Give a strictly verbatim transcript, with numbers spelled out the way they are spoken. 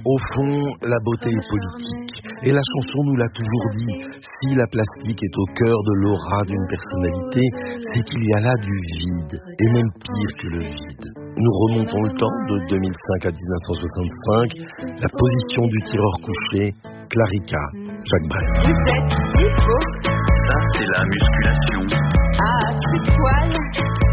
Au fond, la beauté est politique. Et la chanson nous l'a toujours dit. Si la plastique est au cœur de l'aura d'une personnalité, c'est qu'il y a là du vide. Et même pire que le vide. Nous remontons le temps de deux mille cinq à dix-neuf cent soixante-cinq. La position du tireur couché, Clarica, Jacques Brel. Vous êtes si beau. Ça, c'est la musculation. Ah, c'est poil.